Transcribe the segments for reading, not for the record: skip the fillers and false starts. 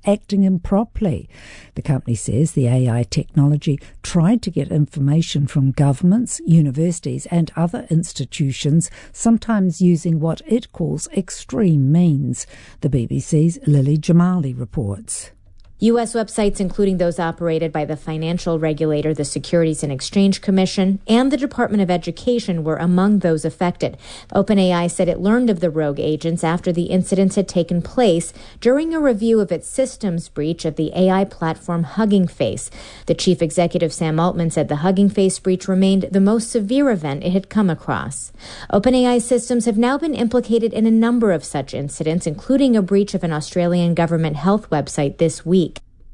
acting improperly. The company says the AI technology tried to get information from governments, universities and other institutions, sometimes using what it calls extreme means. The BBC's Lily Jamali reports. U.S. websites, including those operated by the financial regulator, the Securities and Exchange Commission, and the Department of Education, were among those affected. OpenAI said it learned of the rogue agents after the incidents had taken place during a review of its systems breach of the AI platform Hugging Face. The chief executive, Sam Altman, said the Hugging Face breach remained the most severe event it had come across. OpenAI systems have now been implicated in a number of such incidents, including a breach of an Australian government health website this week.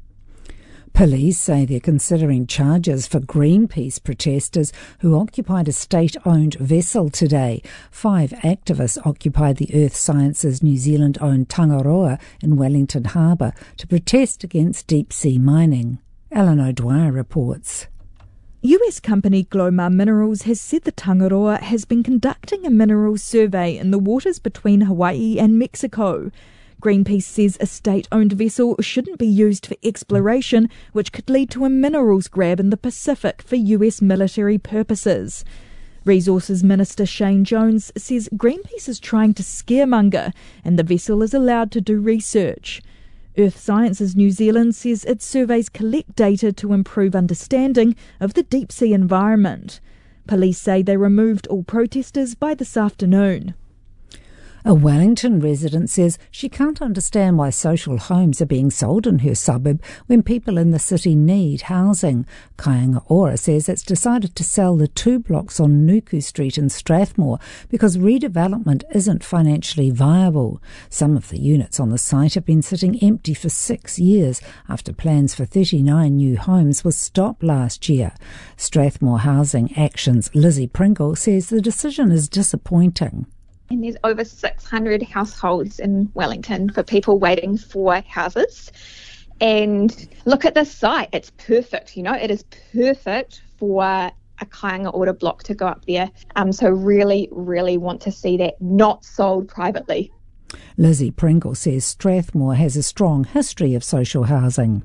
Police say they're considering charges for Greenpeace protesters who occupied a state-owned vessel today. 5 activists occupied the Earth Sciences New Zealand-owned Tangaroa in Wellington Harbour to protest against deep-sea mining. Ellen O'Dwyer reports. US company Glomar Minerals has said the Tangaroa has been conducting a minerals survey in the waters between Hawaii and Mexico. Greenpeace says a state-owned vessel shouldn't be used for exploration, which could lead to a minerals grab in the Pacific for US military purposes. Resources Minister Shane Jones says Greenpeace is trying to scaremonger and the vessel is allowed to do research. Earth Sciences New Zealand says its surveys collect data to improve understanding of the deep-sea environment. Police say they removed all protesters by this afternoon. A Wellington resident says she can't understand why social homes are being sold in her suburb when people in the city need housing. Kainga Ora says it's decided to sell the 2 blocks on Nuku Street in Strathmore because redevelopment isn't financially viable. Some of the units on the site have been sitting empty for 6 years after plans for 39 new homes were stopped last year. Strathmore Housing Action's Lizzie Pringle says the decision is disappointing. And there's over 600 households in Wellington for people waiting for houses. And look at this site. It's perfect. It is perfect for a Kainga Ora block to go up there. So really, really want to see that not sold privately. Lizzie Pringle says Strathmore has a strong history of social housing.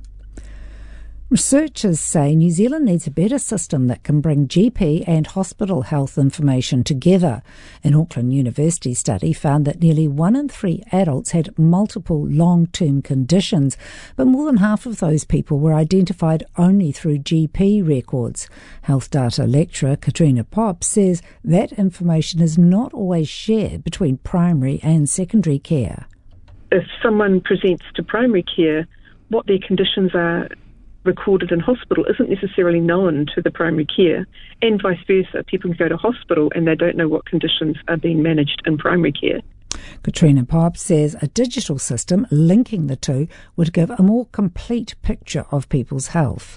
Researchers say New Zealand needs a better system that can bring GP and hospital health information together. An Auckland University study found that nearly 1 in 3 adults had multiple long-term conditions, but more than half of those people were identified only through GP records. Health data lecturer Katrina Popp says that information is not always shared between primary and secondary care. If someone presents to primary care, what their conditions are recorded in hospital isn't necessarily known to the primary care, and vice versa. People can go to hospital and they don't know what conditions are being managed in primary care. Katrina Popp says a digital system linking the two would give a more complete picture of people's health.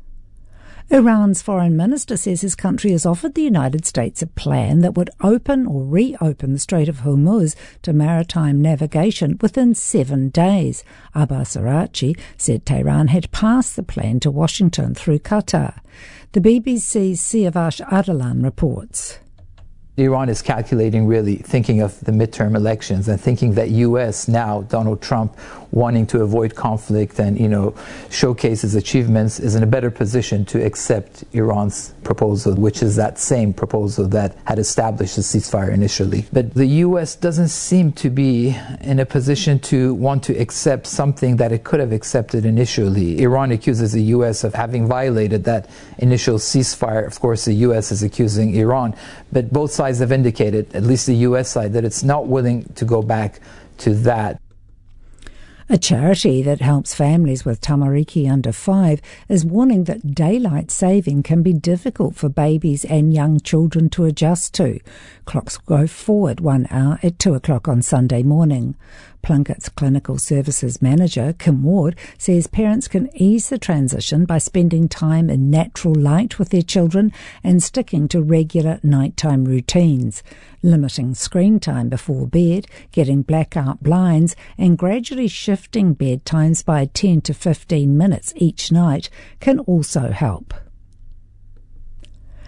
Iran's foreign minister says his country has offered the United States a plan that would open or reopen the Strait of Hormuz to maritime navigation within 7 days. Abbas Araghchi said Tehran had passed the plan to Washington through Qatar. The BBC's Siavash Adalan reports. Iran is calculating, really thinking of the midterm elections and thinking that U.S. now, Donald Trump, wanting to avoid conflict and, showcase his achievements, is in a better position to accept Iran's proposal, which is that same proposal that had established the ceasefire initially. But the U.S. doesn't seem to be in a position to want to accept something that it could have accepted initially. Iran accuses the U.S. of having violated that initial ceasefire. Of course, the U.S. is accusing Iran, but both sides have indicated, at least the U.S. side, that it's not willing to go back to that. A charity that helps families with tamariki under 5 is warning that daylight saving can be difficult for babies and young children to adjust to. Clocks go forward 1 hour at 2 o'clock on Sunday morning. Plunkett's Clinical Services Manager, Kim Ward, says parents can ease the transition by spending time in natural light with their children and sticking to regular nighttime routines. Limiting screen time before bed, getting blackout blinds, and gradually shifting bedtimes by 10 to 15 minutes each night can also help.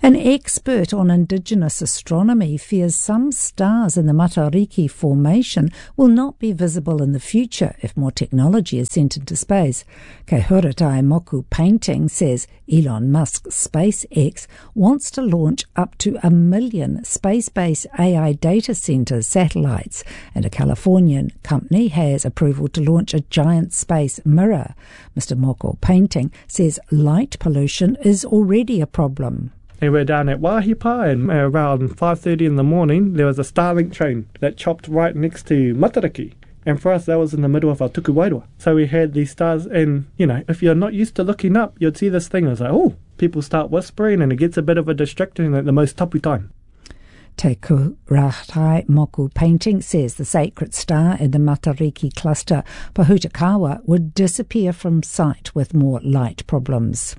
An expert on Indigenous astronomy fears some stars in the Matariki Formation will not be visible in the future if more technology is sent into space. Kei Huratai Moku Painting says Elon Musk's SpaceX wants to launch up to 1 million space-based AI data centers satellites, and a Californian company has approval to launch a giant space mirror. Mr. Moku Painting says light pollution is already a problem. And we're down at Wahipa, and around 5:30 in the morning, there was a Starlink train that chopped right next to Matariki. And for us, that was in the middle of our tuku wairua. So we had these stars, and, if you're not used to looking up, you'd see this thing. I was like, oh, people start whispering, and it gets a bit of a distraction at the most tapu time. Te Kuratai Moku Painting says the sacred star in the Matariki cluster, Pahutakawa, would disappear from sight with more light problems.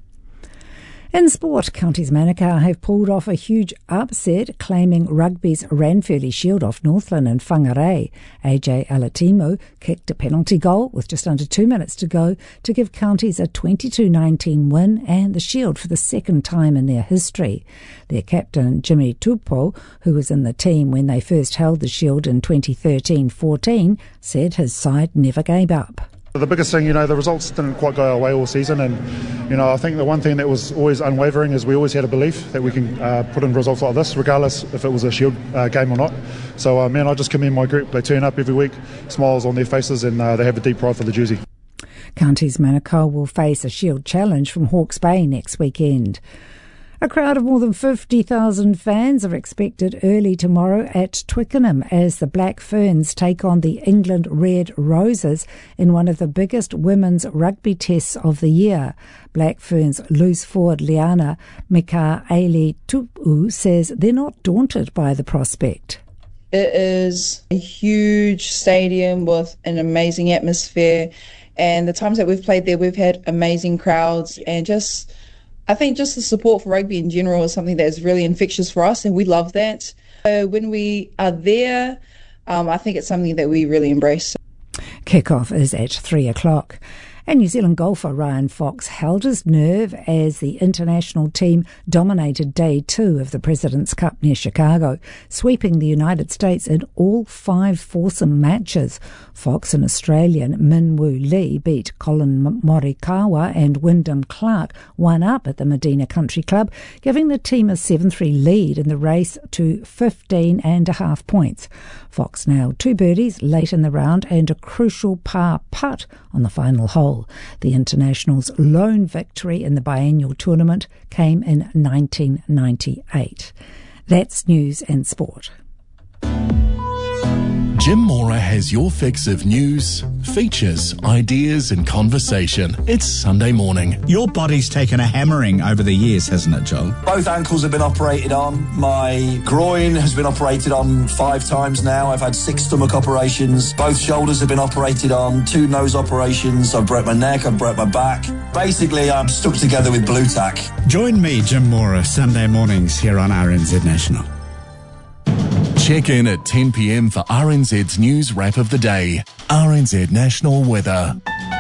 In sport, Counties Manukau have pulled off a huge upset, claiming rugby's Ranfurly Shield off Northland and Whangarei. AJ Alatimu kicked a penalty goal with just under 2 minutes to go to give Counties a 22-19 win and the Shield for the second time in their history. Their captain, Jimmy Tupou, who was in the team when they first held the Shield in 2013-14, said his side never gave up. The biggest thing, the results didn't quite go our way all season, and, I think the one thing that was always unwavering is we always had a belief that we can put in results like this, regardless if it was a Shield game or not. So, I just commend my group. They turn up every week, smiles on their faces, and they have a deep pride for the jersey. Counties Manukau will face a Shield challenge from Hawke's Bay next weekend. A crowd of more than 50,000 fans are expected early tomorrow at Twickenham as the Black Ferns take on the England Red Roses in one of the biggest women's rugby tests of the year. Black Ferns loose forward Liana Mikaeli-Tupu says they're not daunted by the prospect. It is a huge stadium with an amazing atmosphere, and the times that we've played there, we've had amazing crowds, and I think just the support for rugby in general is something that is really infectious for us, and we love that. When we are there, I think it's something that we really embrace. Kick-off is at 3 o'clock. And New Zealand golfer Ryan Fox held his nerve as the international team dominated Day 2 of the President's Cup near Chicago, sweeping the United States in all 5 foursome matches. Fox and Australian Min Woo Lee beat Colin Morikawa and Wyndham Clark one up at the Medina Country Club, giving the team a 7-3 lead in the race to 15.5 points. Fox nailed 2 birdies late in the round and a crucial par putt on the final hole. The international's lone victory in the biennial tournament came in 1998. That's news and sport. Jim Mora has your fix of news, features, ideas and conversation. It's Sunday morning. Your body's taken a hammering over the years, hasn't it, Joel? Both ankles have been operated on. My groin has been operated on 5 times now. I've had 6 stomach operations. Both shoulders have been operated on. 2 nose operations. I've broke my neck. I've broke my back. Basically, I'm stuck together with blue tack. Join me, Jim Mora, Sunday mornings here on RNZ National. Check in at 10 p.m. for RNZ's News Wrap of the Day. RNZ National Weather.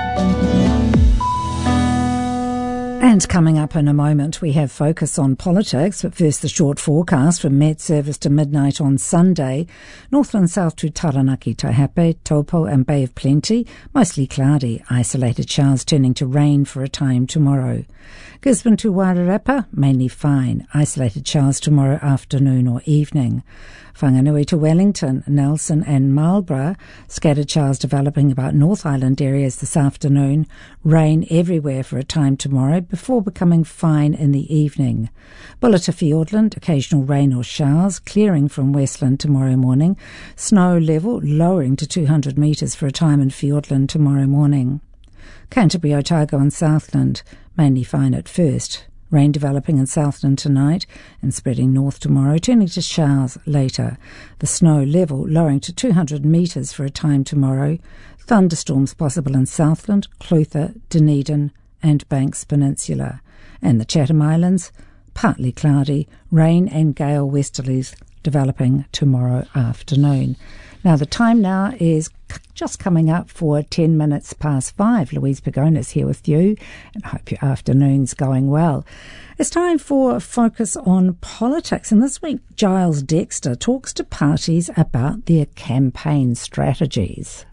And coming up in a moment, we have Focus on Politics, but first the short forecast from Met Service to midnight on Sunday. Northland south to Taranaki, Taihape, Taupo and Bay of Plenty, mostly cloudy, isolated showers turning to rain for a time tomorrow. Gisborne to Wairarapa, mainly fine, isolated showers tomorrow afternoon or evening. Whanganui to Wellington, Nelson and Marlborough, scattered showers developing about North Island areas this afternoon. Rain everywhere for a time tomorrow before becoming fine in the evening. Bulla to Fiordland, occasional rain or showers, clearing from Westland tomorrow morning. Snow level lowering to 200 metres for a time in Fiordland tomorrow morning. Canterbury, Otago and Southland, mainly fine at first. Rain developing in Southland tonight and spreading north tomorrow, turning to showers later. The snow level lowering to 200 metres for a time tomorrow. Thunderstorms possible in Southland, Clutha, Dunedin and Banks Peninsula. And the Chatham Islands, partly cloudy, rain and gale westerlies developing tomorrow afternoon. Now, the time now is just coming up for 10 minutes past 5. Louise Pagonis here with you, and I hope your afternoon's going well. It's time for Focus on Politics, and this week Giles Dexter talks to parties about their campaign strategies.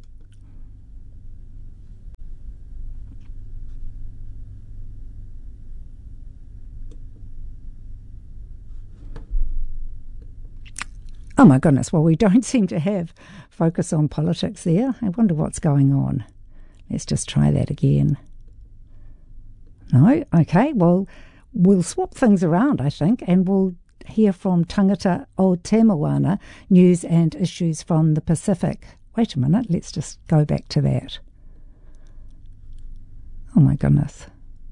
Oh my goodness, well, we don't seem to have Focus on Politics there. I wonder what's going on. Let's just try that again. No? Okay, well, we'll swap things around, I think, and we'll hear from Tangata Aotearoa, news and issues from the Pacific. Wait a minute, let's just go back to that. Oh my goodness.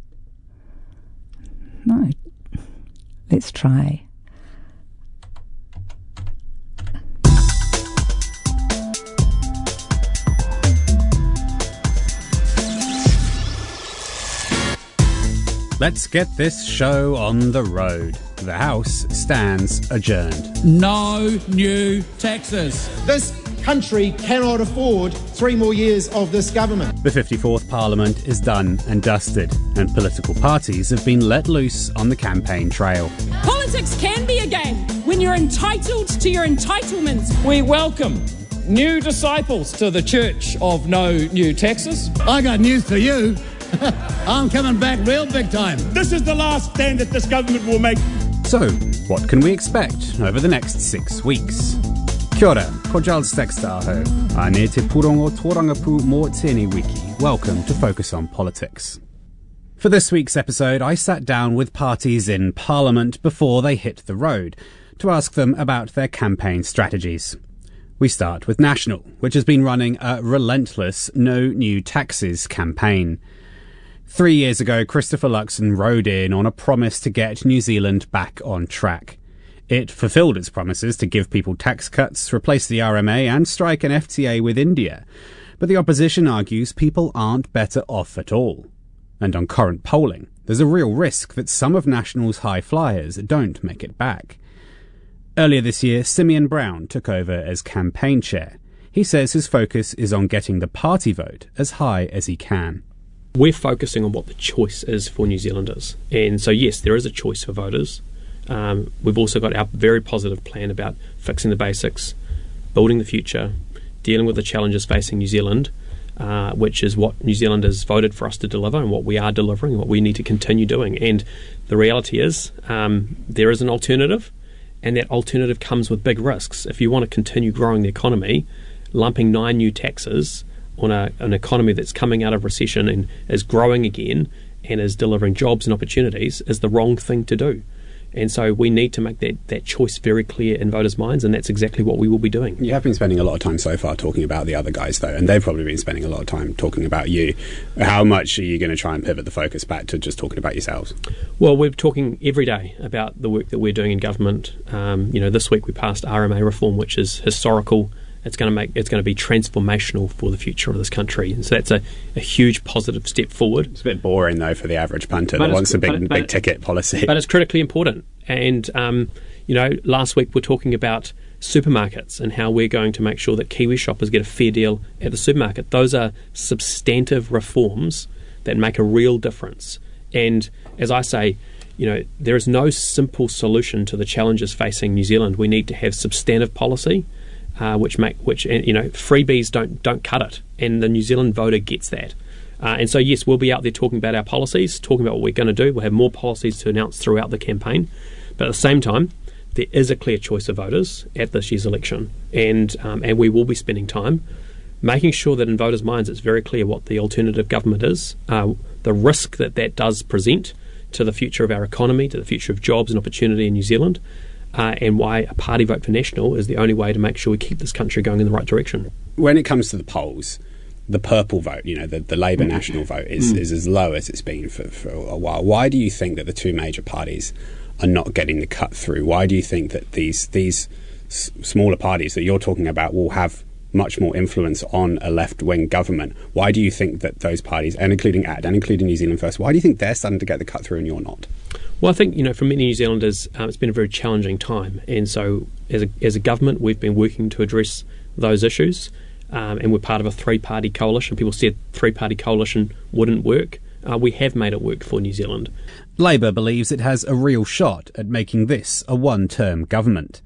No. Let's try. Let's get this show on the road. The House stands adjourned. No new taxes. This country cannot afford 3 more years of this government. The 54th Parliament is done and dusted, and political parties have been let loose on the campaign trail. Politics can be a game when you're entitled to your entitlements. We welcome new disciples to the Church of No New Taxes. I got news for you. I'm coming back real big time. This is the last stand that this government will make. So, what can we expect over the next 6 weeks? Kia ora, ko Giles Dexter aho. Ane te purongo tōrangapu mō tēnei wiki. Welcome to Focus on Politics. For this week's episode, I sat down with parties in Parliament before they hit the road to ask them about their campaign strategies. We start with National, which has been running a relentless No New Taxes campaign. 3 years ago, Christopher Luxon rode in on a promise to get New Zealand back on track. It fulfilled its promises to give people tax cuts, replace the RMA and strike an FTA with India. But the opposition argues people aren't better off at all. And on current polling, there's a real risk that some of National's high flyers don't make it back. Earlier this year, Simeon Brown took over as campaign chair. He says his focus is on getting the party vote as high as he can. We're focusing on what the choice is for New Zealanders. And so, yes, there is a choice for voters. We've also got our very positive plan about fixing the basics, building the future, dealing with the challenges facing New Zealand, which is what New Zealanders voted for us to deliver and what we are delivering and what we need to continue doing. And the reality is there is an alternative, and that alternative comes with big risks. If you want to continue growing the economy, lumping 9 new taxes on an economy that's coming out of recession and is growing again and is delivering jobs and opportunities is the wrong thing to do. And so we need to make that choice very clear in voters' minds, and that's exactly what we will be doing. You have been spending a lot of time so far talking about the other guys, though, and they've probably been spending a lot of time talking about you. How much are you going to try and pivot the focus back to just talking about yourselves? Well, we're talking every day about the work that we're doing in government. This week we passed RMA reform, which is historical. It's going to be transformational for the future of this country, and so that's a huge positive step forward. It's a bit boring though for the average punter that wants a big ticket policy. But it's critically important. And last week we're talking about supermarkets and how we're going to make sure that Kiwi shoppers get a fair deal at the supermarket. Those are substantive reforms that make a real difference. And as I say, there is no simple solution to the challenges facing New Zealand. We need to have substantive policy. Which freebies don't cut it, and the New Zealand voter gets that. And so yes, we'll be out there talking about our policies, talking about what we're going to do. We'll have more policies to announce throughout the campaign, but at the same time, there is a clear choice of voters at this year's election, and we will be spending time making sure that in voters' minds it's very clear what the alternative government is, the risk that does present to the future of our economy, to the future of jobs and opportunity in New Zealand. And why a party vote for National is the only way to make sure we keep this country going in the right direction. When it comes to the polls, the purple vote, the Labour National vote is as low as it's been for a while. Why do you think that the two major parties are not getting the cut through? Why do you think that these smaller parties that you're talking about will have much more influence on a left-wing government? Why do you think that those parties, and including ACT and including New Zealand First, why do you think they're starting to get the cut through and you're not? Well, I think, for many New Zealanders, it's been a very challenging time. And so as a government, we've been working to address those issues, and we're part of a three-party coalition. People said three-party coalition wouldn't work. We have made it work for New Zealand. Labour believes it has a real shot at making this a one-term government.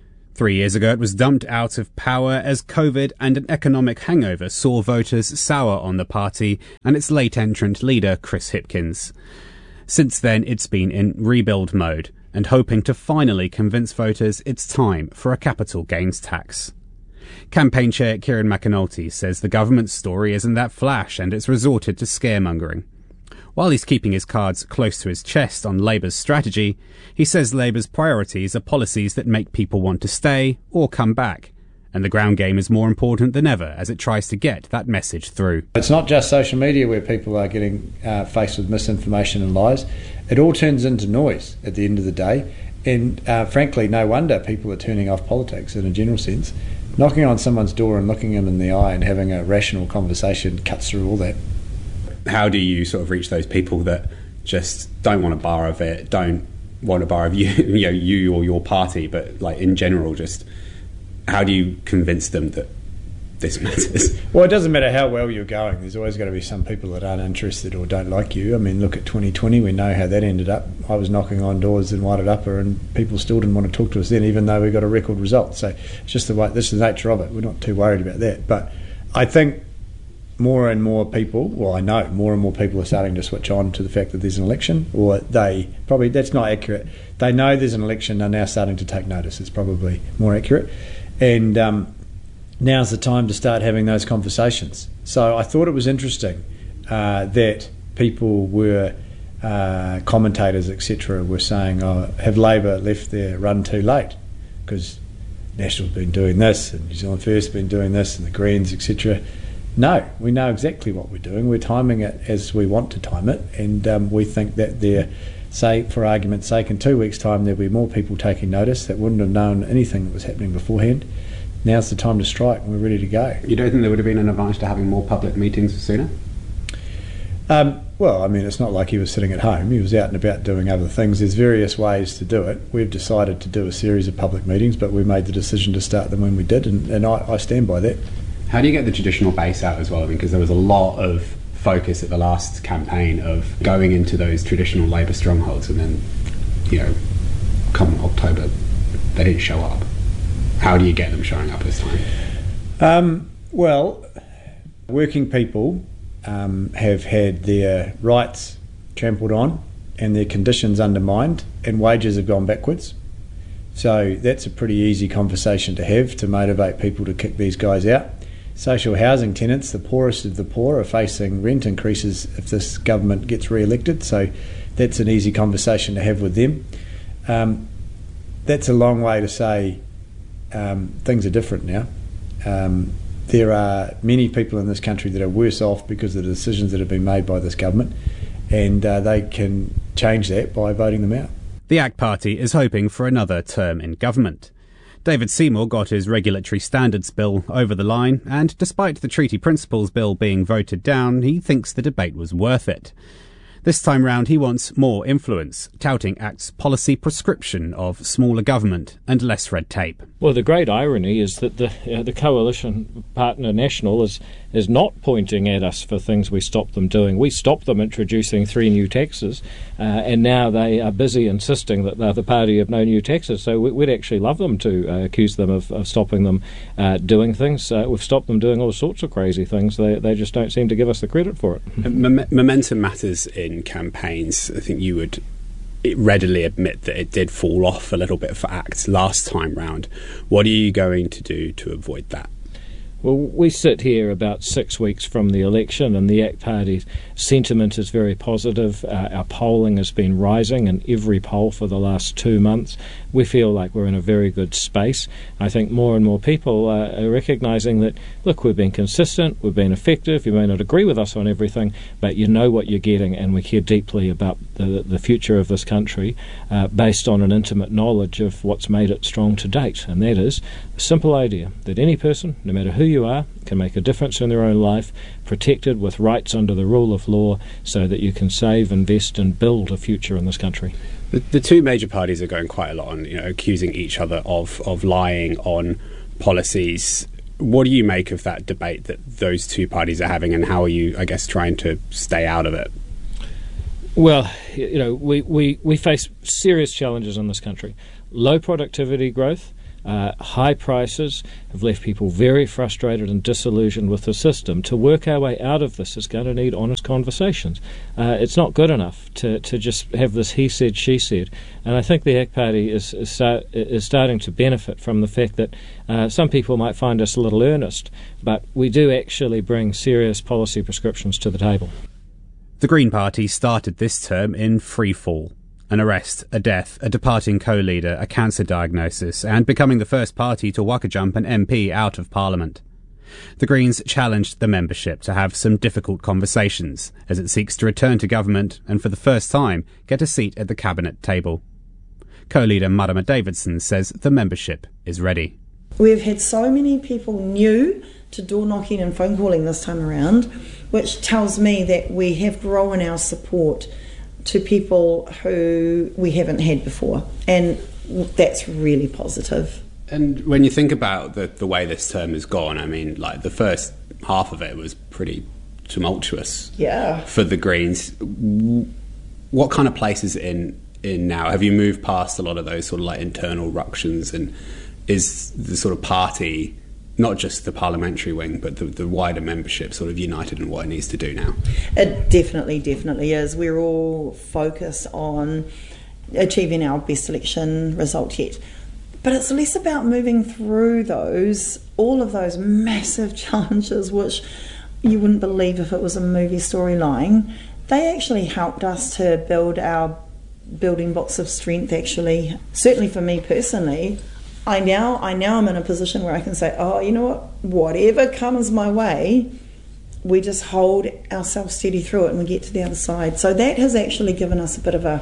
3 years ago, it was dumped out of power as COVID and an economic hangover saw voters sour on the party and its late entrant leader, Chris Hipkins. Since then, it's been in rebuild mode and hoping to finally convince voters it's time for a capital gains tax. Campaign chair Kieran McAnulty says the government's story isn't that flash and it's resorted to scaremongering. While he's keeping his cards close to his chest on Labour's strategy, he says Labour's priorities are policies that make people want to stay or come back. And the ground game is more important than ever as it tries to get that message through. It's not just social media where people are getting faced with misinformation and lies. It all turns into noise at the end of the day. And frankly, no wonder people are turning off politics in a general sense. Knocking on someone's door and looking them in the eye and having a rational conversation cuts through all that. How do you sort of reach those people that just don't want a bar of it, don't want a bar of you, you or your party, but like in general, just how do you convince them that this matters? Well, it doesn't matter how well you're going. There's always going to be some people that aren't interested or don't like you. I mean, look at 2020. We know how that ended up. I was knocking on doors in Wairarapa and people still didn't want to talk to us then, even though we got a record result. So it's just the way. This is the nature of it. We're not too worried about that. But I think more and more people, well, I know more and more people are starting to switch on to the fact that there's an election, or they probably, that's not accurate. They know there's an election, they're now starting to take notice. It's probably more accurate. And now's the time to start having those conversations. So I thought it was interesting that people were, commentators, etc., were saying, oh, have Labour left their run too late? Because National's been doing this, and New Zealand First been doing this, and the Greens, etc. No, we know exactly what we're doing. We're timing it as we want to time it, and we think that there, say, for argument's sake, in 2 weeks' time there'll be more people taking notice that wouldn't have known anything that was happening beforehand. Now's the time to strike, and we're ready to go. You don't think there would have been an advantage to having more public meetings sooner? Well, I mean, it's not like he was sitting at home. He was out and about doing other things. There's various ways to do it. We've decided to do a series of public meetings, but we made the decision to start them when we did, and I stand by that. How do you get the traditional base out as well? I mean, because there was a lot of focus at the last campaign of going into those traditional Labour strongholds, and then, come October, they didn't show up. How do you get them showing up this time? Well, working people have had their rights trampled on and their conditions undermined, and wages have gone backwards. So that's a pretty easy conversation to have to motivate people to kick these guys out. Social housing tenants, the poorest of the poor, are facing rent increases if this government gets re-elected, so that's an easy conversation to have with them. That's a long way to say things are different now. There are many people in this country that are worse off because of the decisions that have been made by this government, and they can change that by voting them out. The ACT Party is hoping for another term in government. David Seymour got his regulatory standards bill over the line, and despite the treaty principles bill being voted down, he thinks the debate was worth it. This time round, he wants more influence, touting ACT's policy prescription of smaller government and less red tape. Well, the great irony is that the coalition partner National is not pointing at us for things we stopped them doing. We stopped them introducing 3 new taxes, and now they are busy insisting that they're the party of no new taxes. So we'd actually love them to accuse them of stopping them doing things. We've stopped them doing all sorts of crazy things. They just don't seem to give us the credit for it. Momentum matters in campaigns. I think you would readily admit that it did fall off a little bit for ACT last time round. What are you going to do to avoid that? Well, we sit here about 6 weeks from the election, and the ACT Party's sentiment is very positive. Our polling has been rising in every poll for the last 2 months. We feel like we're in a very good space. I think more and more people are recognising that, look, we've been consistent, we've been effective. You may not agree with us on everything, but you know what you're getting, and we care deeply about the future of this country based on an intimate knowledge of what's made it strong to date, and that is a simple idea that any person, no matter who you are, can make a difference in their own life, protected with rights under the rule of law, so that you can save, invest and build a future in this country. The two major parties are going quite a lot on accusing each other of lying on policies. What do you make of that debate that those two parties are having, and how are you, I guess, trying to stay out of it? Well, we face serious challenges in this country. Low productivity growth, high prices have left people very frustrated and disillusioned with the system. To work our way out of this is going to need honest conversations. It's not good enough to just have this he said, she said. And I think the ACT Party is starting to benefit from the fact that some people might find us a little earnest, but we do actually bring serious policy prescriptions to the table. The Green Party started this term in free fall. An arrest, a death, a departing co-leader, a cancer diagnosis, and becoming the first party to waka-jump an MP out of Parliament. The Greens challenged the membership to have some difficult conversations as it seeks to return to government and for the first time get a seat at the cabinet table. Co-leader Marama Davidson says the membership is ready. We've had so many people new to door knocking and phone calling this time around, which tells me that we have grown our support to people who we haven't had before, and that's really positive. And when you think about the way this term has gone, I mean, like the first half of it was pretty tumultuous for the Greens. What kind of place is it in now? Have you moved past a lot of those sort of like internal ructions, and is the sort of party, not just the parliamentary wing, but the wider membership sort of united in what it needs to do now? It definitely is. We're all focused on achieving our best election result yet. But it's less about moving through all of those massive challenges, which you wouldn't believe if it was a movie storyline. They actually helped us to build our building blocks of strength, actually. Certainly for me personally, I now am in a position where I can say, oh, you know what, whatever comes my way, we just hold ourselves steady through it and we get to the other side. So that has actually given us a bit of a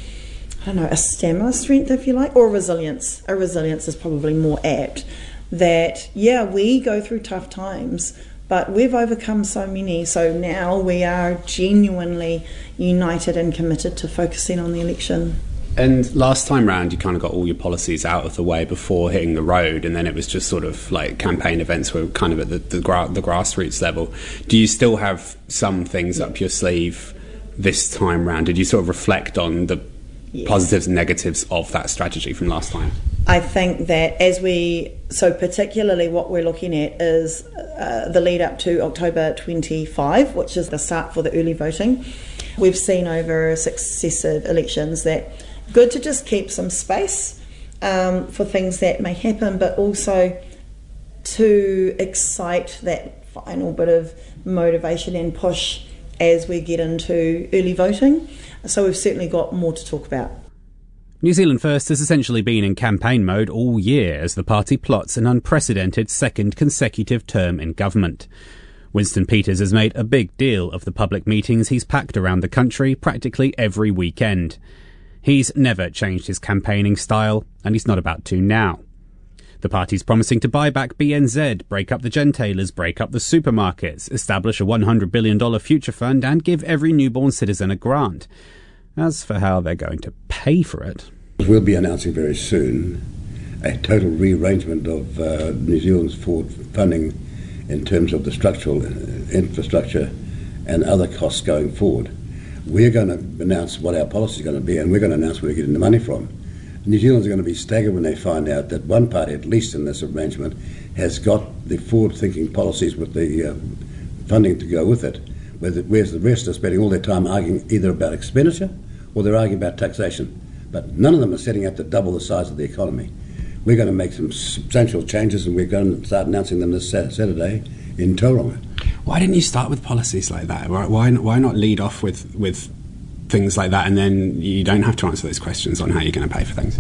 stamina strength, if you like, or resilience. A resilience is probably more apt. That, we go through tough times, but we've overcome so many. So now we are genuinely united and committed to focusing on the election. And last time round, you kind of got all your policies out of the way before hitting the road, and then it was just sort of like campaign events were kind of at the grassroots level. Do you still have some things up your sleeve this time round? Did you sort of reflect on the positives and negatives of that strategy from last time? I think that particularly what we're looking at is the lead up to October 25, which is the start for the early voting. We've seen over successive elections that good to just keep some space for things that may happen, but also to excite that final bit of motivation and push as we get into early voting. So we've certainly got more to talk about. New Zealand First has essentially been in campaign mode all year as the party plots an unprecedented second consecutive term in government. Winston Peters has made a big deal of the public meetings he's packed around the country practically every weekend. He's never changed his campaigning style, and he's not about to now. The party's promising to buy back BNZ, break up the gentailers, break up the supermarkets, establish a $100 billion future fund, and give every newborn citizen a grant. As for how they're going to pay for it... We'll be announcing very soon a total rearrangement of New Zealand's forward funding in terms of the structural infrastructure and other costs going forward. We're going to announce what our policy is going to be, and we're going to announce where we're getting the money from. New Zealanders are going to be staggered when they find out that one party, at least in this arrangement, has got the forward-thinking policies with the funding to go with it, whereas the rest are spending all their time arguing either about expenditure or they're arguing about taxation. But none of them are setting up to double the size of the economy. We're going to make some substantial changes, and we're going to start announcing them this Saturday in Tauranga. Why didn't you start with policies like that? Why not lead off with things like that, and then you don't have to answer those questions on how you're going to pay for things?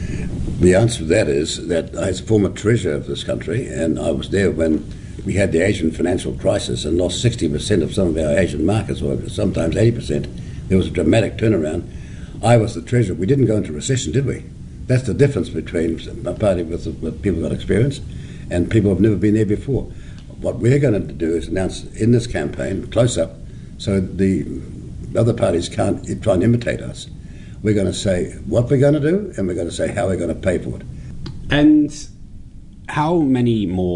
The answer to that is that as a former treasurer of this country, and I was there when we had the Asian financial crisis and lost 60% of some of our Asian markets, or sometimes 80%. There was a dramatic turnaround. I was the treasurer. We didn't go into recession, did we? That's the difference between a party with people who've got experience and people who've never been there before. What we're going to do is announce in this campaign, close up, so the other parties can't try and imitate us. We're going to say what we're going to do, and we're going to say how we're going to pay for it. And how many more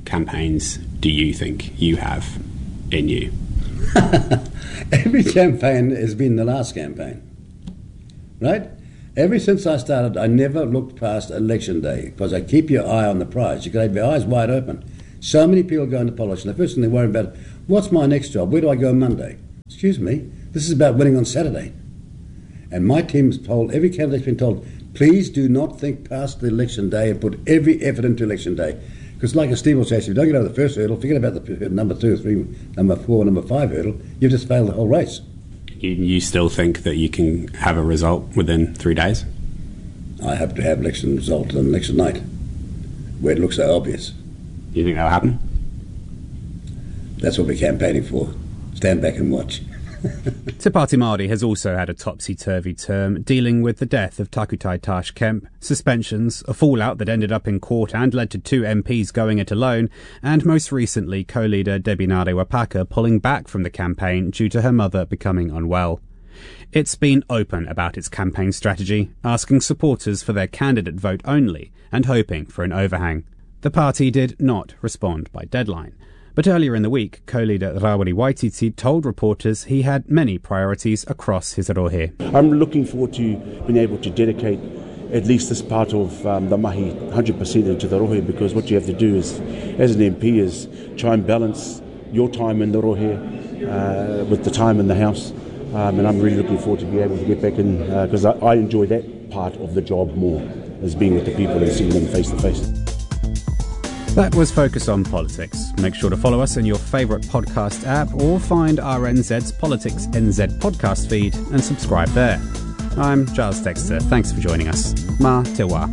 campaigns do you think you have in you? Every campaign has been the last campaign, right? Ever since I started, I never looked past election day because I keep your eye on the prize. You can have your eyes wide open. So many people go into politics, and the first thing they worry about, what's my next job? Where do I go Monday? Excuse me, this is about winning on Saturday. And my team's told, every candidate's been told, please do not think past the election day and put every effort into election day. Because like a steeple chase, if you don't get over the first hurdle, forget about the number 2, 3, number 4, number 5 hurdle, you've just failed the whole race. You still think that you can have a result within 3 days? I have to have election result on election night, where it looks so obvious. Do you think that'll happen? That's what we're campaigning for. Stand back and watch. Te Pāti Māori has also had a topsy-turvy term, dealing with the death of Takutai Tash Kemp, suspensions, a fallout that ended up in court and led to 2 MPs going it alone, and most recently co-leader Debbie Ngarewa-Paker pulling back from the campaign due to her mother becoming unwell. It's been open about its campaign strategy, asking supporters for their candidate vote only and hoping for an overhang. The party did not respond by deadline. But earlier in the week, co-leader Rawiri Waititi told reporters he had many priorities across his rohe. I'm looking forward to being able to dedicate at least this part of the mahi 100% into the rohe, because what you have to do is, as an MP, is try and balance your time in the rohe with the time in the House. And I'm really looking forward to be able to get back in, because I enjoy that part of the job more, as being with the people and seeing them face to face. That was Focus on Politics. Make sure to follow us in your favourite podcast app or find RNZ's Politics NZ podcast feed and subscribe there. I'm Giles Dexter. Thanks for joining us. Mā te wā.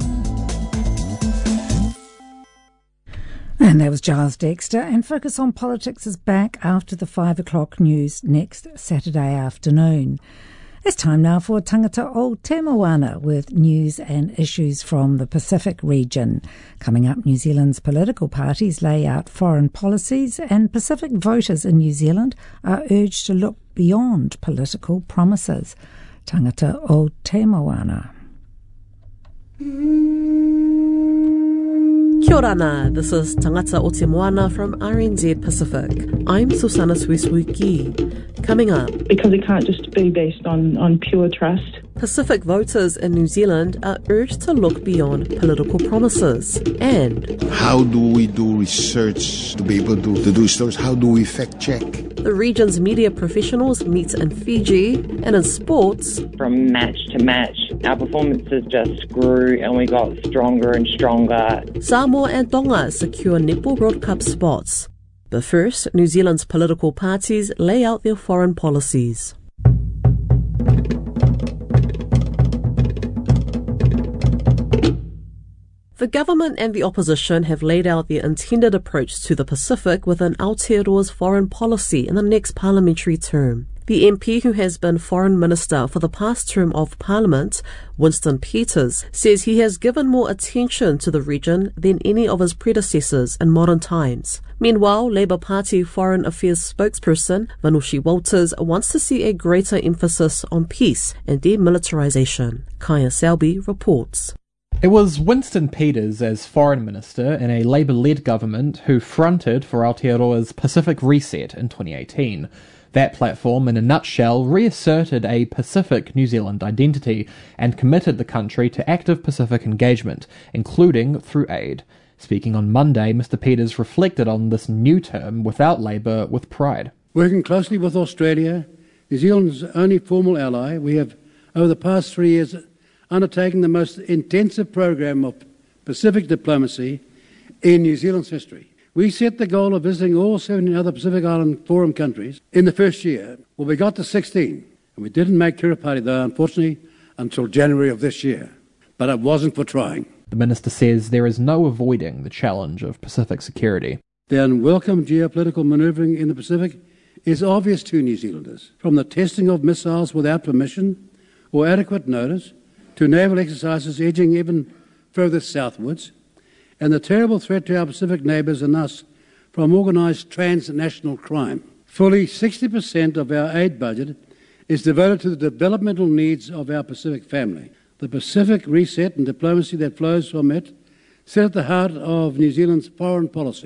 And that was Giles Dexter. And Focus on Politics is back after the 5 o'clock news next Saturday afternoon. It's time now for Tangata o Te Moana with news and issues from the Pacific region. Coming up, New Zealand's political parties lay out foreign policies, and Pacific voters in New Zealand are urged to look beyond political promises. Tangata o Te Moana. Kia ora nā, this is Tangata o Te Moana from RNZ Pacific. I'm Susana Suisuiki. Coming up, because it can't just be based on pure trust. Pacific voters in New Zealand are urged to look beyond political promises. And how do we do research to be able to do stories? How do we fact check? The region's media professionals meet in Fiji. And in sports, from match to match, our performances just grew and we got stronger and stronger. Samoa and Tonga secure Netball World Cup spots. But first, New Zealand's political parties lay out their foreign policies. The government and the opposition have laid out their intended approach to the Pacific within Aotearoa's foreign policy in the next parliamentary term. The MP who has been Foreign Minister for the past term of Parliament, Winston Peters, says he has given more attention to the region than any of his predecessors in modern times. Meanwhile, Labour Party Foreign Affairs spokesperson Vanushi Walters wants to see a greater emphasis on peace and demilitarisation. Kaya Selby reports. It was Winston Peters as Foreign Minister in a Labour-led government who fronted for Aotearoa's Pacific Reset in 2018. That platform, in a nutshell, reasserted a Pacific New Zealand identity and committed the country to active Pacific engagement, including through aid. Speaking on Monday, Mr Peters reflected on this new term without Labour with pride. Working closely with Australia, New Zealand's only formal ally, we have, over the past 3 years, undertaken the most intensive program of Pacific diplomacy in New Zealand's history. We set the goal of visiting all 17 other Pacific Island Forum countries in the first year. Well, we got to 16, and we didn't make Kiribati, though, unfortunately, until January of this year. But it wasn't for trying. The minister says there is no avoiding the challenge of Pacific security. The unwelcome geopolitical manoeuvring in the Pacific is obvious to New Zealanders, from the testing of missiles without permission or adequate notice to naval exercises edging even further southwards, and the terrible threat to our Pacific neighbours and us from organised transnational crime. Fully 60% of our aid budget is devoted to the developmental needs of our Pacific family. The Pacific reset and diplomacy that flows from it sit at the heart of New Zealand's foreign policy.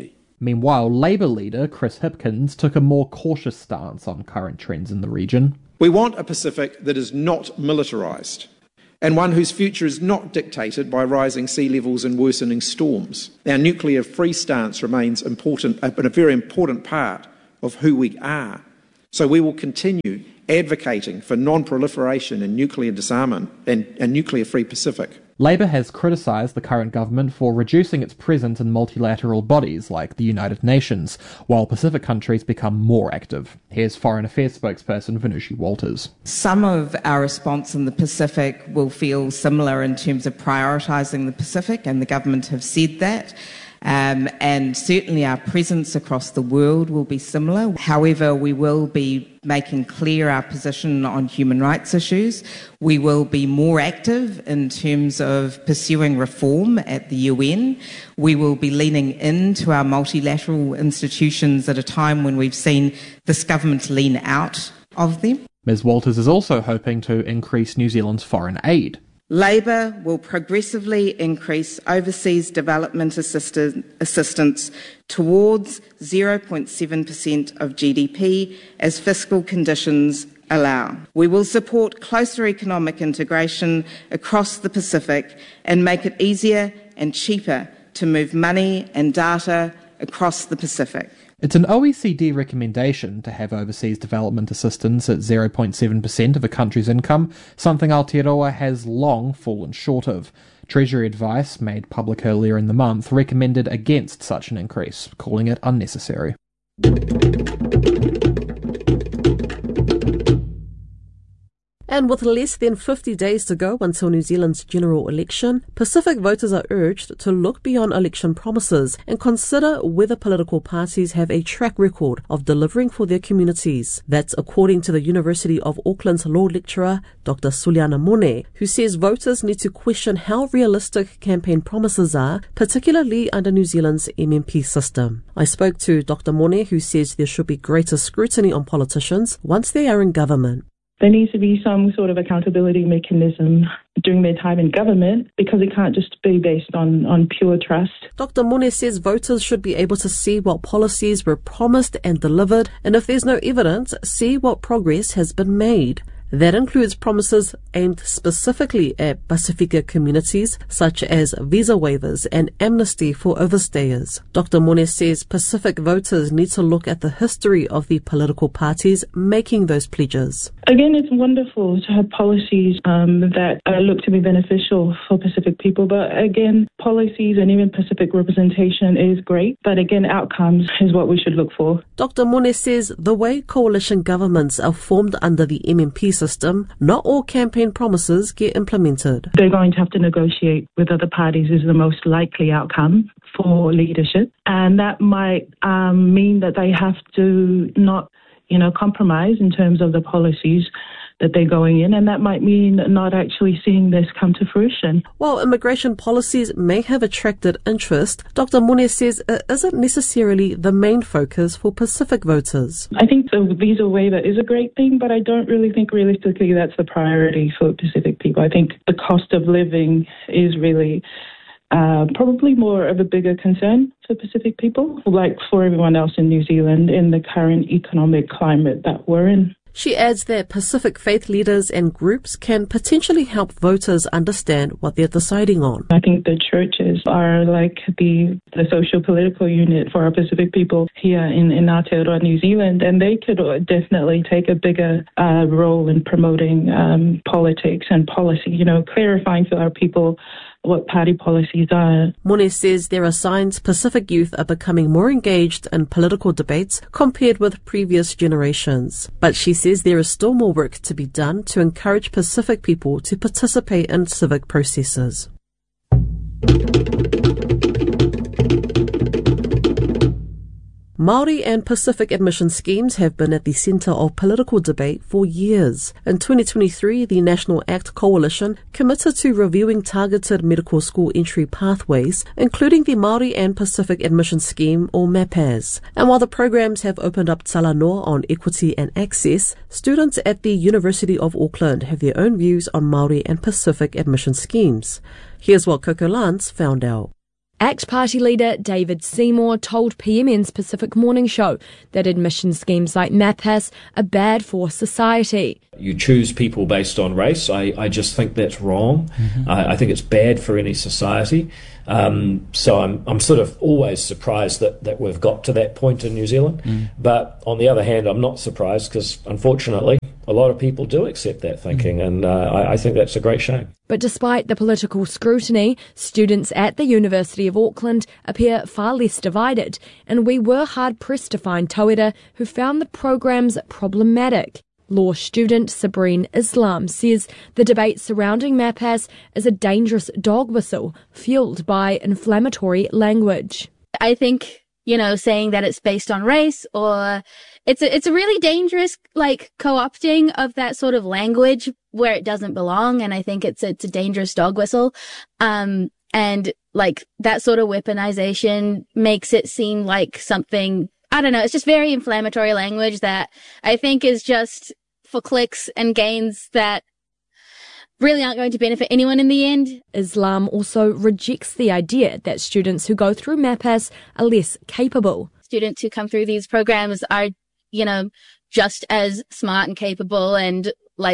Meanwhile, Labour leader Chris Hipkins took a more cautious stance on current trends in the region. We want a Pacific that is not militarised, and one whose future is not dictated by rising sea levels and worsening storms. Our nuclear-free stance remains important, a very important part of who we are. So we will continue advocating for non-proliferation and nuclear disarmament and nuclear-free Pacific. Labour has criticised the current government for reducing its presence in multilateral bodies like the United Nations, while Pacific countries become more active. Here's Foreign Affairs spokesperson Venushi Walters. Some of our response in the Pacific will feel similar in terms of prioritising the Pacific, and the government have said that. And certainly our presence across the world will be similar. However, we will be making clear our position on human rights issues. We will be more active in terms of pursuing reform at the UN. We will be leaning into our multilateral institutions at a time when we've seen this government lean out of them. Ms Walters is also hoping to increase New Zealand's foreign aid. Labour will progressively increase overseas development assistance towards 0.7% of GDP as fiscal conditions allow. We will support closer economic integration across the Pacific and make it easier and cheaper to move money and data across the Pacific. It's an OECD recommendation to have overseas development assistance at 0.7% of a country's income, something Aotearoa has long fallen short of. Treasury advice, made public earlier in the month, recommended against such an increase, calling it unnecessary. And with less than 50 days to go until New Zealand's general election, Pacific voters are urged to look beyond election promises and consider whether political parties have a track record of delivering for their communities. That's according to the University of Auckland's law lecturer, Dr. Suliana Mone, who says voters need to question how realistic campaign promises are, particularly under New Zealand's MMP system. I spoke to Dr. Mone, who says there should be greater scrutiny on politicians once they are in government. There needs to be some sort of accountability mechanism during their time in government, because it can't just be based on pure trust. Dr. Mone says voters should be able to see what policies were promised and delivered, and if there's no evidence, see what progress has been made. That includes promises aimed specifically at Pasifika communities, such as visa waivers and amnesty for overstayers. Dr. Mone says Pacific voters need to look at the history of the political parties making those pledges. Again, it's wonderful to have policies that look to be beneficial for Pacific people, but again, policies and even Pacific representation is great, but again, outcomes is what we should look for. Dr. Mone says the way coalition governments are formed under the MMP system, not all campaign promises get implemented. They're going to have to negotiate with other parties is the most likely outcome for leadership, and that might mean that they have to not compromise in terms of the policies that they're going in, and that might mean not actually seeing this come to fruition. While immigration policies may have attracted interest, Dr. Mone says it isn't necessarily the main focus for Pacific voters. I think the visa waiver is a great thing, but I don't really think realistically that's the priority for Pacific people. I think the cost of living is really probably more of a bigger concern for Pacific people, like for everyone else in New Zealand in the current economic climate that we're in. She adds that Pacific faith leaders and groups can potentially help voters understand what they're deciding on. I think the churches are like the socio-political unit for our Pacific people here in Aotearoa, New Zealand, and they could definitely take a bigger role in promoting politics and policy, clarifying for our people what party policies are. Mone says there are signs Pacific youth are becoming more engaged in political debates compared with previous generations. But she says there is still more work to be done to encourage Pacific people to participate in civic processes. Māori and Pacific admission schemes have been at the centre of political debate for years. In 2023, the National ACT Coalition committed to reviewing targeted medical school entry pathways, including the Māori and Pacific Admission Scheme, or MAPAS. And while the programs have opened up talanoa on equity and access, students at the University of Auckland have their own views on Māori and Pacific admission schemes. Here's what Coco Lance found out. ACT Party leader David Seymour told PMN's Pacific Morning Show that admission schemes like MAPAS are bad for society. You choose people based on race. I just think that's wrong. I think it's bad for any society. So I'm sort of always surprised that we've got to that point in New Zealand. But on the other hand, I'm not surprised because, unfortunately, a lot of people do accept that thinking, and I think that's a great shame. But despite the political scrutiny, students at the University of Auckland appear far less divided, and we were hard-pressed to find tauira who found the programs problematic. Law student Sabrine Islam says the debate surrounding MAPAS is a dangerous dog whistle fueled by inflammatory language. I think, saying that it's based on race or it's a really dangerous, co-opting of that sort of language where it doesn't belong. And I think it's a dangerous dog whistle. And that sort of weaponization makes it seem like something, I don't know, it's just very inflammatory language that I think is just for clicks and gains that really aren't going to benefit anyone in the end. Islam also rejects the idea that students who go through MAPAS are less capable. Students who come through these programs are, just as smart and capable and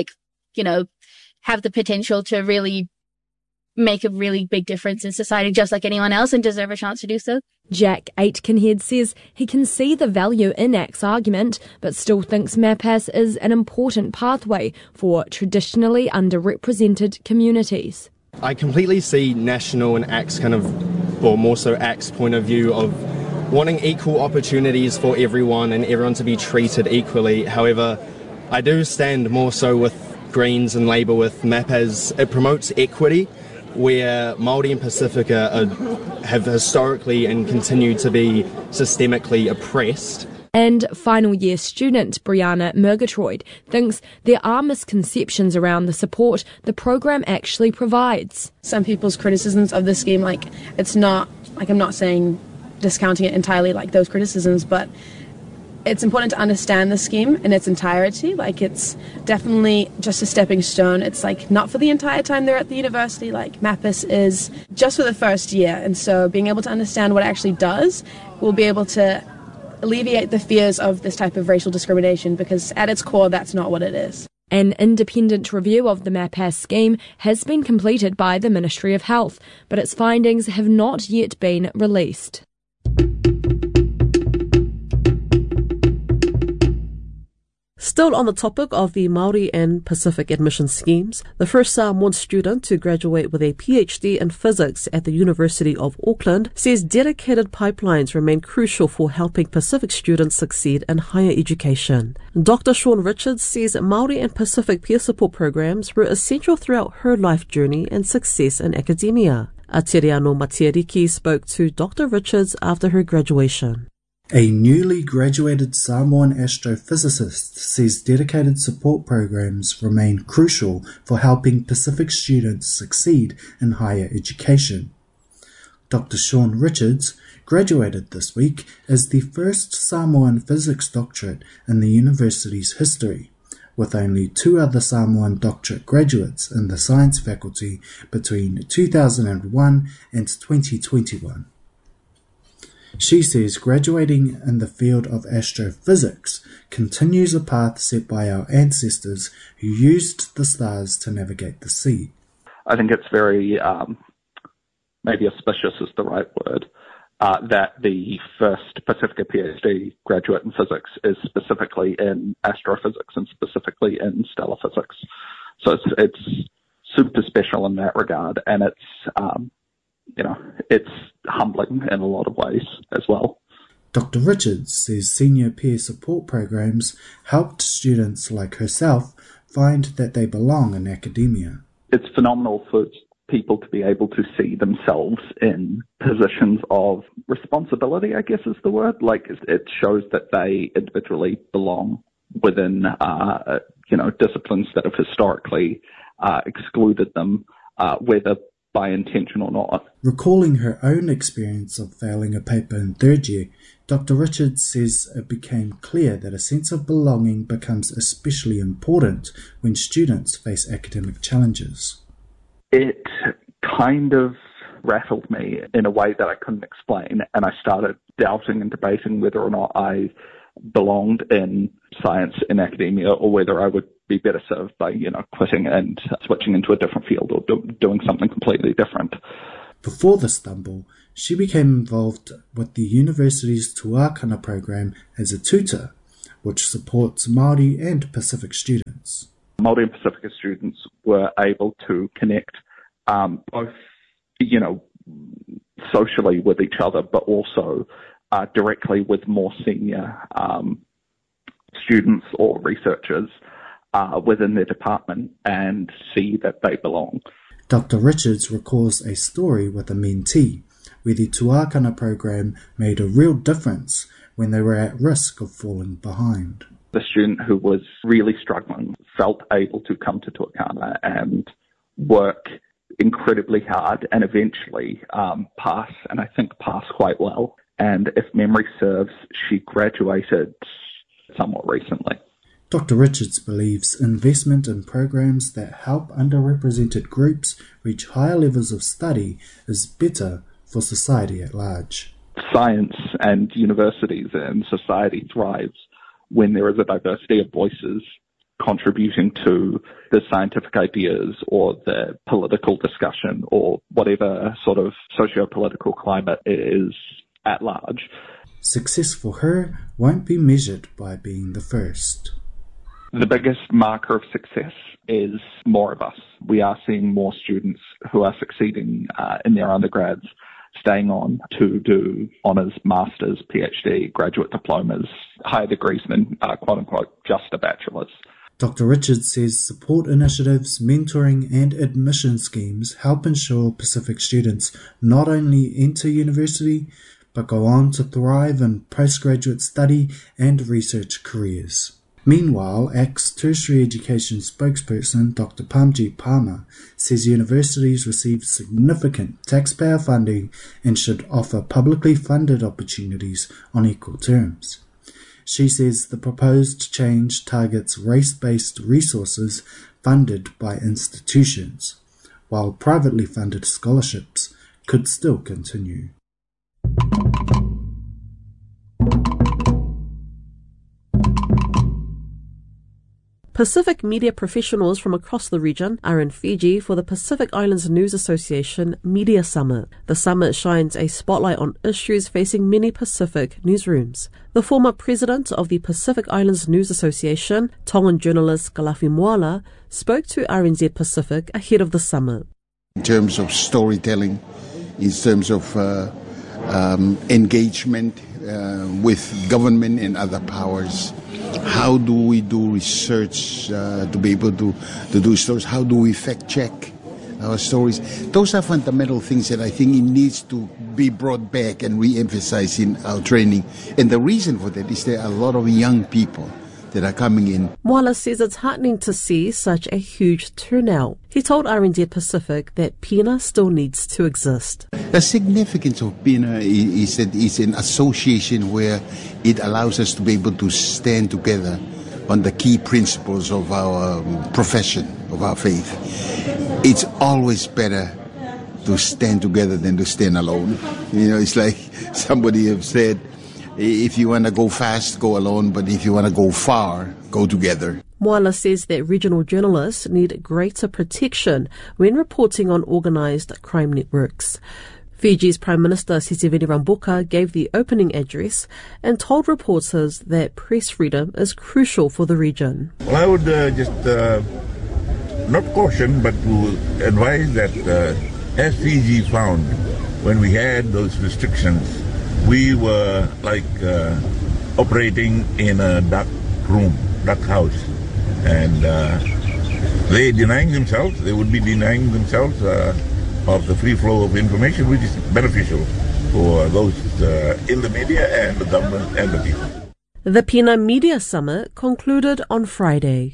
have the potential to really make a really big difference in society just like anyone else and deserve a chance to do so. Jack Aitkenhead says he can see the value in ACT's argument, but still thinks MAPAS is an important pathway for traditionally underrepresented communities. I completely see National and ACT's or more so ACT's point of view of wanting equal opportunities for everyone and everyone to be treated equally. However, I do stand more so with Greens and Labour with MAPAS. It promotes equity, where Māori and Pacifica have historically and continue to be systemically oppressed. And final year student Brianna Murgatroyd thinks there are misconceptions around the support the program actually provides. Some people's criticisms of the scheme, it's not, I'm not saying discounting it entirely, those criticisms, but it's important to understand the scheme in its entirety. It's definitely just a stepping stone. It's not for the entire time they're at the university. MAPAS is just for the first year. And so being able to understand what it actually does will be able to alleviate the fears of this type of racial discrimination, because at its core, that's not what it is. An independent review of the MAPAS scheme has been completed by the Ministry of Health, but its findings have not yet been released. Still on the topic of the Māori and Pacific admission schemes, the first Samoan student to graduate with a PhD in physics at the University of Auckland says dedicated pipelines remain crucial for helping Pacific students succeed in higher education. Dr. Sean Richards says Māori and Pacific peer support programs were essential throughout her life journey and success in academia. Atiriano Matiariki spoke to Dr. Richards after her graduation. A newly graduated Samoan astrophysicist says dedicated support programs remain crucial for helping Pacific students succeed in higher education. Dr. Sean Richards graduated this week as the first Samoan physics doctorate in the university's history, with only 2 other Samoan doctorate graduates in the science faculty between 2001 and 2021. She says graduating in the field of astrophysics continues a path set by our ancestors who used the stars to navigate the sea. I think it's very, maybe auspicious is the right word, that the first Pacifica PhD graduate in physics is specifically in astrophysics and specifically in stellar physics. So it's super special in that regard, and it's humbling in a lot of ways as well. Dr. Richards says senior peer support programs helped students like herself find that they belong in academia. It's phenomenal for people to be able to see themselves in positions of responsibility, I guess is the word. It shows that they individually belong within, disciplines that have historically excluded them, whether by intention or not. Recalling her own experience of failing a paper in 3rd year, Dr. Richards says it became clear that a sense of belonging becomes especially important when students face academic challenges. It kind of rattled me in a way that I couldn't explain, and I started doubting and debating whether or not I belonged in science in academia, or whether I would be better served by, quitting and switching into a different field or doing something completely different. Before the stumble, she became involved with the university's Tuakana program as a tutor, which supports Māori and Pacific students. Māori and Pacifica students were able to connect both, socially with each other, but also directly with more senior students or researchers within their department and see that they belong. Dr. Richards recalls a story with a mentee where the Tuakana program made a real difference when they were at risk of falling behind. The student who was really struggling felt able to come to Tuakana and work incredibly hard and eventually pass, and I think pass quite well. And if memory serves, she graduated somewhat recently. Dr. Richards believes investment in programs that help underrepresented groups reach higher levels of study is better for society at large. Science and universities and society thrives when there is a diversity of voices contributing to the scientific ideas or the political discussion or whatever sort of socio-political climate is at large. Success for her won't be measured by being the first. The biggest marker of success is more of us. We are seeing more students who are succeeding in their undergrads, staying on to do honours, masters, PhD, graduate diplomas, higher degrees than quote-unquote just a bachelor's. Dr. Richards says support initiatives, mentoring and admission schemes help ensure Pacific students not only enter university, but go on to thrive in postgraduate study and research careers. Meanwhile, ACT's tertiary education spokesperson Dr. Pamji Palmer says universities receive significant taxpayer funding and should offer publicly funded opportunities on equal terms. She says the proposed change targets race-based resources funded by institutions, while privately funded scholarships could still continue. Pacific media professionals from across the region are in Fiji for the Pacific Islands News Association Media Summit. The summit shines a spotlight on issues facing many Pacific newsrooms. The former president of the Pacific Islands News Association, Tongan journalist Kalafi Moala, spoke to RNZ Pacific ahead of the summit. In terms of storytelling, in terms of engagement with government and other powers, how do we do research to be able to do stories? How do we fact check our stories? Those are fundamental things that I think it needs to be brought back and re-emphasized in our training. And the reason for that is there are a lot of young people that are coming in. Moala says it's heartening to see such a huge turnout. He told RNZ Pacific that PINA still needs to exist. The significance of PINA is that it's an association where it allows us to be able to stand together on the key principles of our profession, of our faith. It's always better to stand together than to stand alone. It's like somebody have said, if you want to go fast, go alone, but if you want to go far, go together. Moala says that regional journalists need greater protection when reporting on organised crime networks. Fiji's Prime Minister Sitiveni Rabuka gave the opening address and told reporters that press freedom is crucial for the region. Well, I would just not caution, but to advise that as Fiji found when we had those restrictions, we were like operating in a dark room, dark house, and they would be denying themselves of the free flow of information, which is beneficial for those in the media and the government and the people. The PINA Media Summit concluded on Friday.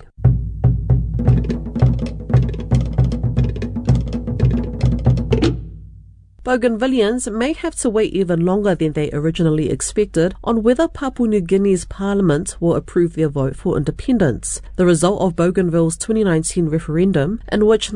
Bougainvilleans may have to wait even longer than they originally expected on whether Papua New Guinea's parliament will approve their vote for independence. The result of Bougainville's 2019 referendum, in which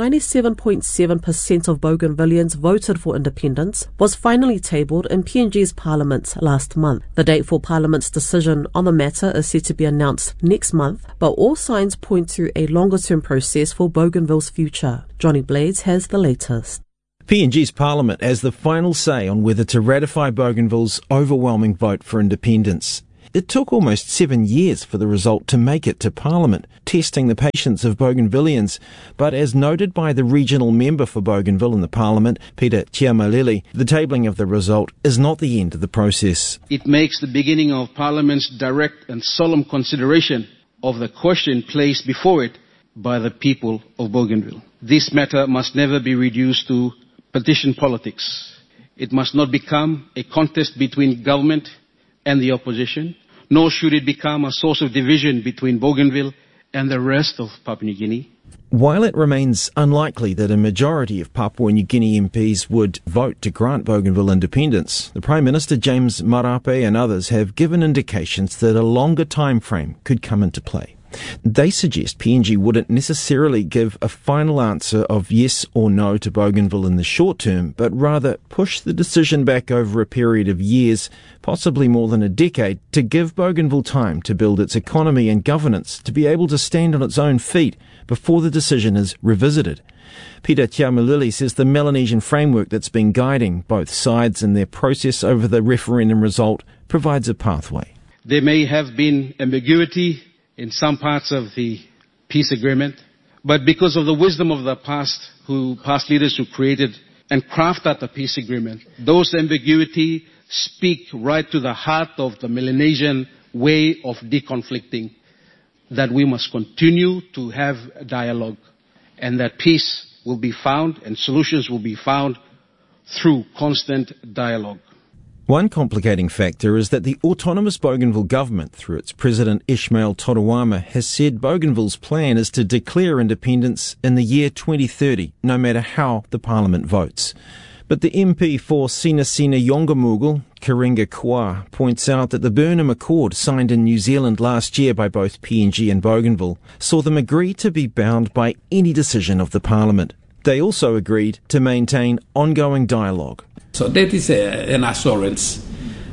97.7% of Bougainvilleans voted for independence, was finally tabled in PNG's parliament last month. The date for parliament's decision on the matter is set to be announced next month, but all signs point to a longer-term process for Bougainville's future. Johnny Blades has the latest. PNG's parliament has the final say on whether to ratify Bougainville's overwhelming vote for independence. It took almost 7 years for the result to make it to parliament, testing the patience of Bougainvilleans. But as noted by the regional member for Bougainville in the parliament, Peter Chiamalili, the tabling of the result is not the end of the process. It makes the beginning of parliament's direct and solemn consideration of the question placed before it by the people of Bougainville. This matter must never be reduced to petition politics. It must not become a contest between government and the opposition, nor should it become a source of division between Bougainville and the rest of Papua New Guinea. While it remains unlikely that a majority of Papua New Guinea MPs would vote to grant Bougainville independence, the Prime Minister James Marape and others have given indications that a longer time frame could come into play. They suggest PNG wouldn't necessarily give a final answer of yes or no to Bougainville in the short term, but rather push the decision back over a period of years, possibly more than a decade, to give Bougainville time to build its economy and governance to be able to stand on its own feet before the decision is revisited. Peter Chiamalili says the Melanesian framework that's been guiding both sides in their process over the referendum result provides a pathway. There may have been ambiguity in some parts of the peace agreement, but because of the wisdom of the past leaders who created and crafted the peace agreement, those ambiguity speak right to the heart of the Melanesian way of deconflicting, that we must continue to have a dialogue and that peace will be found and solutions will be found through constant dialogue. One complicating factor is that the autonomous Bougainville government, through its president Ismail Toruama, has said Bougainville's plan is to declare independence in the year 2030, no matter how the parliament votes. But the MP for Sinasina Yongamugal, Karenga Kua, points out that the Burnham Accord signed in New Zealand last year by both PNG and Bougainville saw them agree to be bound by any decision of the parliament. They also agreed to maintain ongoing dialogue. So that is an assurance,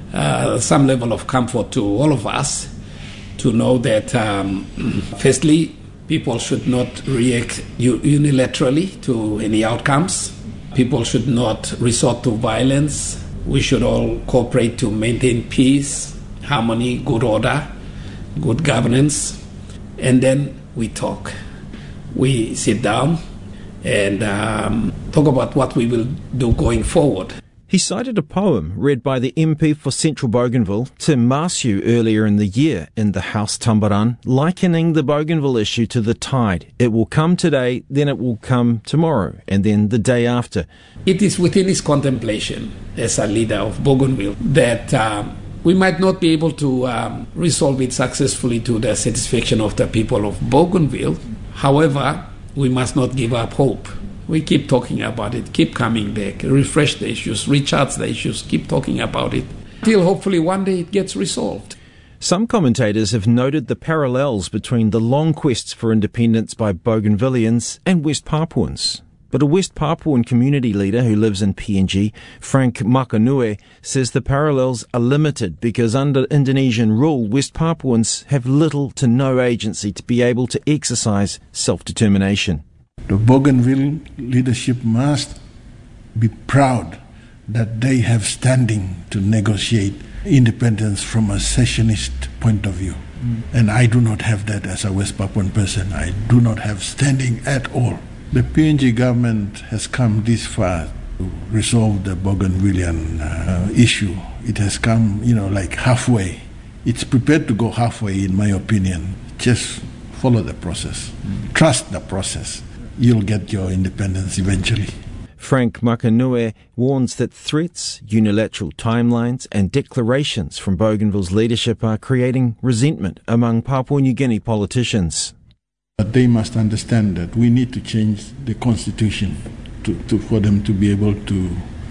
some level of comfort to all of us to know that, firstly, people should not react unilaterally to any outcomes. People should not resort to violence. We should all cooperate to maintain peace, harmony, good order, good governance. And then we talk. We sit down and talk about what we will do going forward. He cited a poem read by the MP for Central Bougainville, Tim Marciu, earlier in the year in the House Tambaran, likening the Bougainville issue to the tide. It will come today, then it will come tomorrow, and then the day after. It is within his contemplation as a leader of Bougainville that we might not be able to resolve it successfully to the satisfaction of the people of Bougainville. However, we must not give up hope. We keep talking about it, keep coming back, refresh the issues, recharge the issues, keep talking about it, till hopefully one day it gets resolved. Some commentators have noted the parallels between the long quests for independence by Bougainvilleans and West Papuans. But a West Papuan community leader who lives in PNG, Frank Makanue, says the parallels are limited because under Indonesian rule, West Papuans have little to no agency to be able to exercise self-determination. The Bougainville leadership must be proud that they have standing to negotiate independence from a secessionist point of view. And I do not have that as a West Papuan person. I do not have standing at all. The PNG government has come this far to resolve the Bougainvillean issue. It has come, like halfway. It's prepared to go halfway, in my opinion. Just follow the process. Trust the process. You'll get your independence eventually. Frank Makanue warns that threats, unilateral timelines and declarations from Bougainville's leadership are creating resentment among Papua New Guinea politicians. But they must understand that we need to change the constitution for them to be able to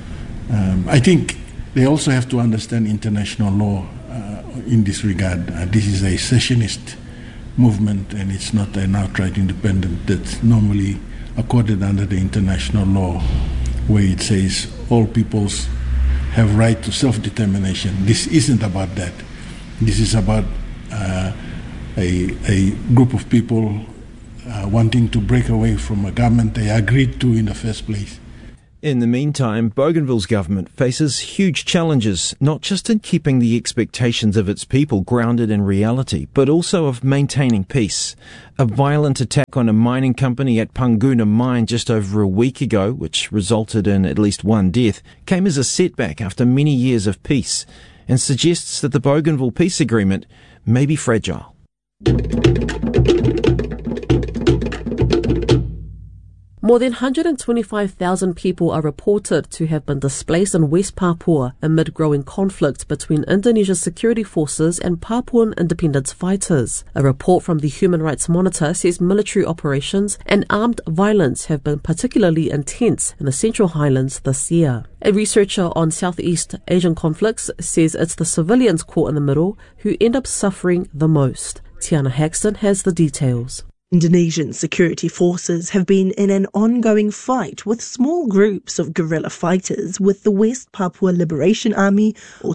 I think they also have to understand international law in this regard. This is a secessionist movement, and it's not an outright independent that's normally accorded under the international law, where it says all peoples have right to self-determination. This isn't about that. This is about a group of people wanting to break away from a government they agreed to in the first place. In the meantime, Bougainville's government faces huge challenges, not just in keeping the expectations of its people grounded in reality, but also of maintaining peace. A violent attack on a mining company at Panguna Mine just over a week ago, which resulted in at least one death, came as a setback after many years of peace, and suggests that the Bougainville peace agreement may be fragile. More than 125,000 people are reported to have been displaced in West Papua amid growing conflict between Indonesia's security forces and Papuan independence fighters. A report from the Human Rights Monitor says military operations and armed violence have been particularly intense in the Central Highlands this year. A researcher on Southeast Asian conflicts says it's the civilians caught in the middle who end up suffering the most. Tiana Haxton has the details. Indonesian security forces have been in an ongoing fight with small groups of guerrilla fighters with the West Papua Liberation Army, or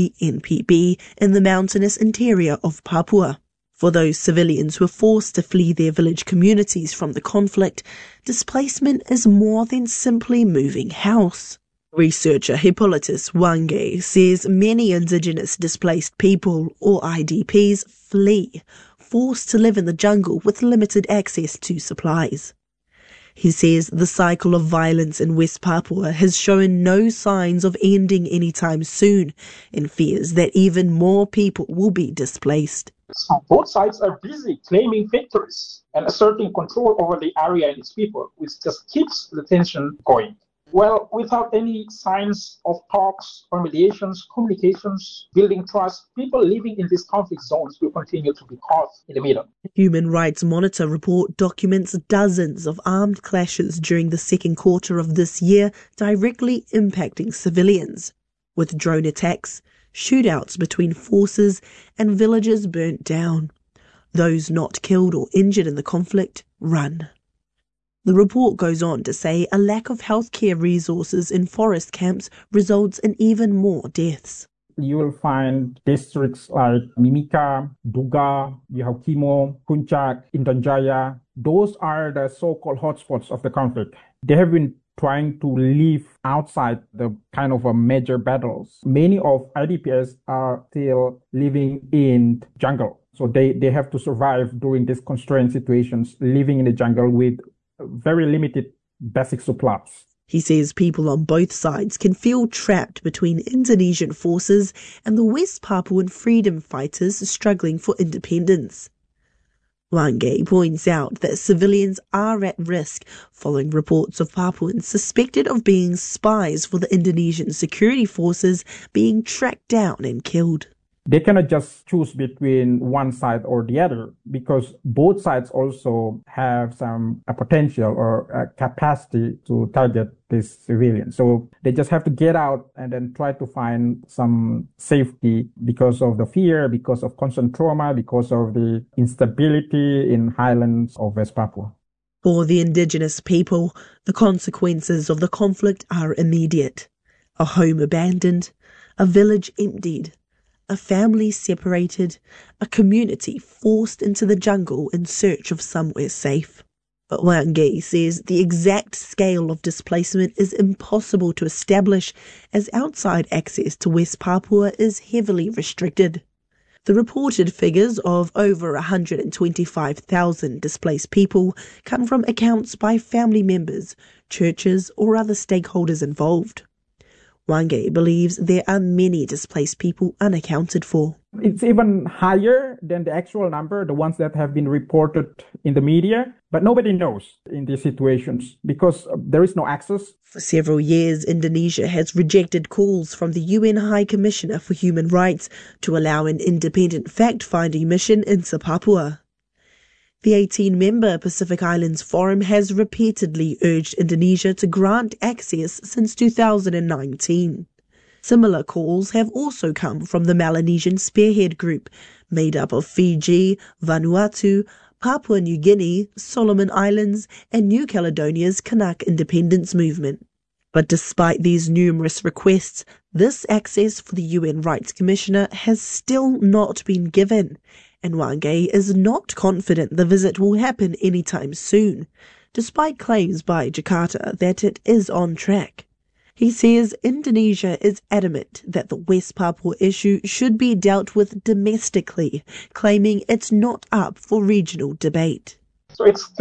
TPNPB, in the mountainous interior of Papua. For those civilians who are forced to flee their village communities from the conflict, displacement is more than simply moving house. Researcher Hippolytus Wange says many indigenous displaced people, or IDPs, flee, forced to live in the jungle with limited access to supplies. He says the cycle of violence in West Papua has shown no signs of ending anytime soon, and fears that even more people will be displaced. Both sides are busy claiming victories and asserting control over the area and its people, which just keeps the tension going. Well, without any signs of talks or mediations, communications, building trust, people living in these conflict zones will continue to be caught in the middle. Human Rights Monitor report documents dozens of armed clashes during the second quarter of this year, directly impacting civilians, with drone attacks, shootouts between forces, and villages burnt down. Those not killed or injured in the conflict run. The report goes on to say a lack of healthcare resources in forest camps results in even more deaths. You will find districts like Mimika, Duga, you have Kimo, Puncak, Intan Jaya. Those are the so-called hotspots of the conflict. They have been trying to live outside the kind of major battles. Many of IDPs are still living in jungle. So they have to survive during these constrained situations, living in the jungle with very limited basic supplies. He says people on both sides can feel trapped between Indonesian forces and the West Papuan freedom fighters struggling for independence. Wange points out that civilians are at risk following reports of Papuans suspected of being spies for the Indonesian security forces being tracked down and killed. They cannot just choose between one side or the other, because both sides also have some potential or capacity to target these civilians. So they just have to get out and then try to find some safety because of the fear, because of constant trauma, because of the instability in highlands of West Papua. For the indigenous people, the consequences of the conflict are immediate. A home abandoned, a village emptied, a family separated, a community forced into the jungle in search of somewhere safe. But Wange says the exact scale of displacement is impossible to establish as outside access to West Papua is heavily restricted. The reported figures of over 125,000 displaced people come from accounts by family members, churches or other stakeholders involved. Wange believes there are many displaced people unaccounted for. It's even higher than the actual number, the ones that have been reported in the media, but nobody knows in these situations because there is no access. For several years, Indonesia has rejected calls from the UN High Commissioner for Human Rights to allow an independent fact-finding mission into Papua. The 18-member Pacific Islands Forum has repeatedly urged Indonesia to grant access since 2019. Similar calls have also come from the Melanesian Spearhead Group, made up of Fiji, Vanuatu, Papua New Guinea, Solomon Islands, and New Caledonia's Kanak independence movement. But despite these numerous requests, this access for the UN Rights Commissioner has still not been given, and Wangei is not confident the visit will happen anytime soon, despite claims by Jakarta that it is on track. He says Indonesia is adamant that the West Papua issue should be dealt with domestically, claiming it's not up for regional debate. So it's